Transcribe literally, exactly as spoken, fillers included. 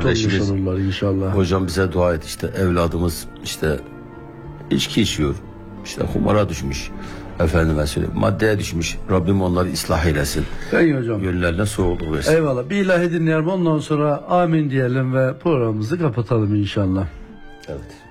kardeşimiz. olurlar inşallah. Hocam bize dua et, işte evladımız işte içki içiyor, işte kumara düşmüş, efendime söyleyeyim maddeye düşmüş. Rabbim onları ıslah eylesin. Peki hocam. Gönüllerine soğukluk versin. Eyvallah. Bir ilahi dinleyelim, ondan sonra amin diyelim ve programımızı kapatalım inşallah. Evet.